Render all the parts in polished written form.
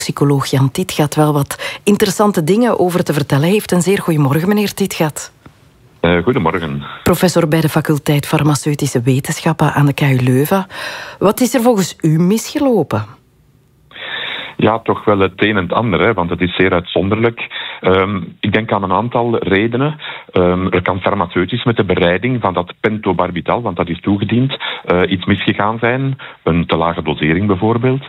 Psycholoog Jan Titgat wel wat interessante dingen over te vertellen heeft. Een zeer goedemorgen, meneer Titgat. Goedemorgen. Professor bij de faculteit Farmaceutische Wetenschappen aan de KU Leuven. Wat is er volgens u misgelopen? Ja, toch wel het een en het ander, hè, want het is zeer uitzonderlijk. Ik denk aan een aantal redenen. Er kan farmaceutisch met de bereiding van dat pentobarbital, want dat is toegediend, iets misgegaan zijn. Een te lage dosering bijvoorbeeld.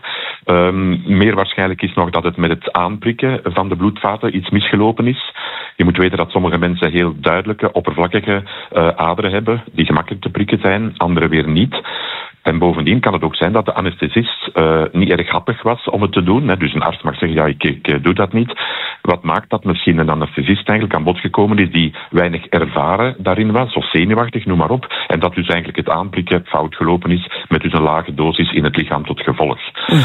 Meer waarschijnlijk is nog dat het met het aanprikken van de bloedvaten iets misgelopen is. Je moet weten dat sommige mensen heel duidelijke, oppervlakkige aderen hebben, die gemakkelijk te prikken zijn, andere weer niet. En bovendien kan het ook zijn dat de anesthesist niet erg happig was om het te doen. Hè. Dus een arts mag zeggen, ja, ik doe dat niet. Wat maakt dat misschien een anesthesist eigenlijk aan bod gekomen is die weinig ervaren daarin was, of zenuwachtig, noem maar op. En dat dus eigenlijk het aanprikken fout gelopen is, met dus een lage dosis in het lichaam tot gevolg.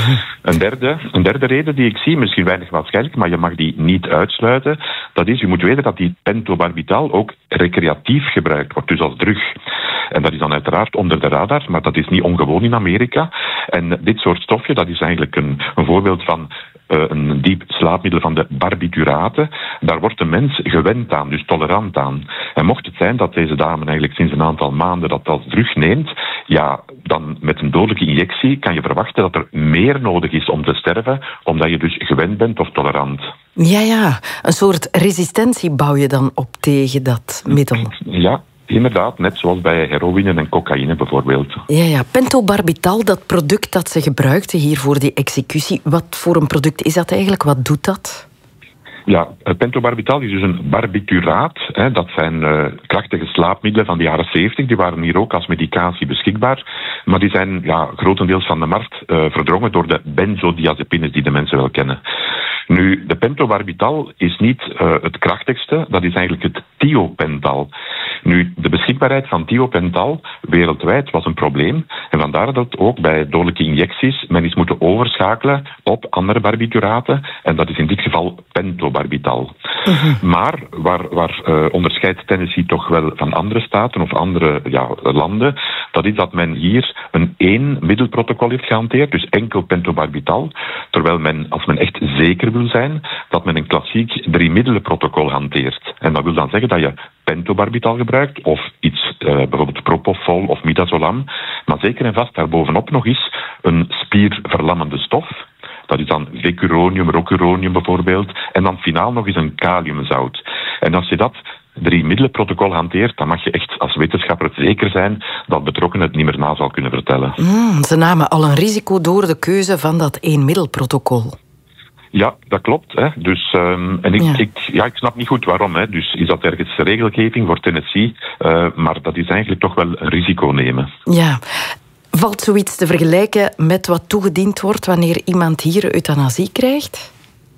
Een derde reden die ik zie, misschien weinig waarschijnlijk, maar je mag die niet uitsluiten, dat is, je moet weten dat die pentobarbital ook recreatief gebruikt wordt, dus als drug. En dat is dan uiteraard onder de radar, maar dat is niet ongewoon in Amerika. En dit soort stofje, dat is eigenlijk een voorbeeld van een diep slaapmiddel van de barbituraten. Daar wordt de mens gewend aan, dus tolerant aan. En mocht het zijn dat deze dame eigenlijk sinds een aantal maanden dat als drug neemt, ja, dan met een dodelijke injectie kan je verwachten dat er meer nodig is om te sterven, omdat je dus gewend bent of tolerant. Ja, een soort resistentie bouw je dan op tegen dat middel. Ja. Inderdaad, net zoals bij heroïne en cocaïne bijvoorbeeld. Ja, pentobarbital, dat product dat ze gebruikte hier voor die executie. Wat voor een product is dat eigenlijk? Wat doet dat? Ja, pentobarbital is dus een barbituraat. Hè, dat zijn krachtige slaapmiddelen van de jaren 70. Die waren hier ook als medicatie beschikbaar. Maar die zijn grotendeels van de markt verdrongen door de benzodiazepines die de mensen wel kennen. Nu, de pentobarbital is niet het krachtigste. Dat is eigenlijk het thiopental. Nu, de beschikbaarheid van thiopental wereldwijd was een probleem. En vandaar dat ook bij dodelijke injecties men is moeten overschakelen op andere barbituraten. En dat is in dit geval pentobarbital. Maar waar onderscheidt Tennessee toch wel van andere staten of andere landen, dat is dat men hier een 1-middelprotocol heeft gehanteerd, dus enkel pentobarbital, terwijl men, als men echt zeker wil zijn, dat men een klassiek 3-middelenprotocol hanteert. En dat wil dan zeggen dat je pentobarbital gebruikt of iets, bijvoorbeeld propofol of midazolam, maar zeker en vast daarbovenop nog eens een spierverlammende stof. Dat is dan vecuronium, rocuronium bijvoorbeeld. En dan finaal nog eens een kaliumzout. En als je dat 3-middelenprotocol hanteert, dan mag je echt als wetenschapper zeker zijn dat betrokkenen het niet meer na zal kunnen vertellen. Ze namen al een risico door de keuze van dat 1-middelprotocol. Ja, dat klopt. Hè. Dus, ik snap niet goed waarom. Hè. Dus is dat ergens regelgeving voor Tennessee? Maar dat is eigenlijk toch wel een risico nemen. Ja. Valt zoiets te vergelijken met wat toegediend wordt wanneer iemand hier euthanasie krijgt?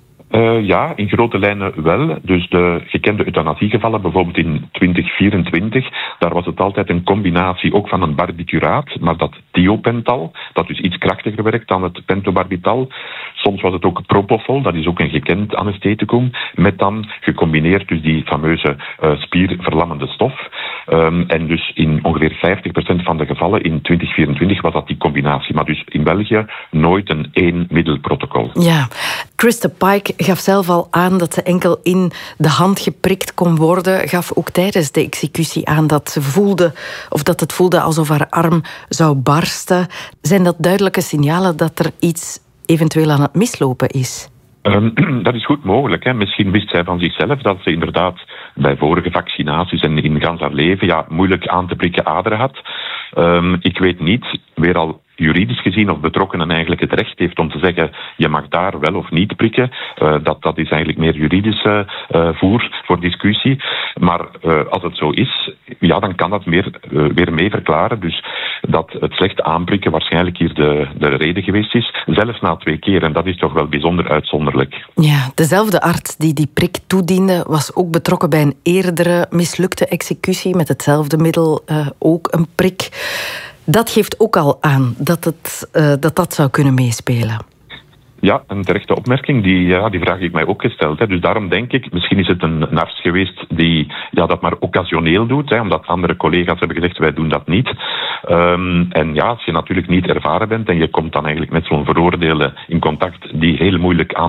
Ja, in grote lijnen wel. Dus de gekende euthanasiegevallen, bijvoorbeeld in 2024, daar was het altijd een combinatie ook van een barbituraat, maar dat thiopental, dat dus iets krachtiger werkt dan het pentobarbital. Soms was het ook propofol, dat is ook een gekend anestheticum, met dan gecombineerd dus die fameuze spierverlammende stof. En dus in ongeveer 50% van de gevallen in 2024 was dat die combinatie. Maar dus in België nooit een 1-middelprotocol. Ja, Krista Pike gaf zelf al aan dat ze enkel in de hand geprikt kon worden. Gaf ook tijdens de executie aan dat ze voelde, of dat het voelde alsof haar arm zou barsten. Zijn dat duidelijke signalen dat er iets eventueel aan het mislopen is? Dat is goed mogelijk. Hè. Misschien wist zij van zichzelf dat ze inderdaad bij vorige vaccinaties en in gans haar leven moeilijk aan te prikken aderen had. Ik weet niet, weer al juridisch gezien of betrokkenen eigenlijk het recht heeft om te zeggen je mag daar wel of niet prikken. Dat is eigenlijk meer juridisch voer voor discussie. Maar als het zo is, dan kan dat weer mee verklaren. Dus dat het slecht aanprikken waarschijnlijk hier de reden geweest is. Zelfs na 2 keer. En dat is toch wel bijzonder uitzonderlijk. Ja, dezelfde arts die die prik toediende was ook betrokken bij een eerdere mislukte executie met hetzelfde middel, ook een prik. Dat geeft ook al aan dat dat zou kunnen meespelen. Ja, een terechte opmerking. Die vraag ik mij ook gesteld. Hè. Dus daarom denk ik, misschien is het een arts geweest die dat maar occasioneel doet, hè, omdat andere collega's hebben gezegd, wij doen dat niet. En ja, als je natuurlijk niet ervaren bent en je komt dan eigenlijk met zo'n veroordeelde in contact die heel moeilijk aan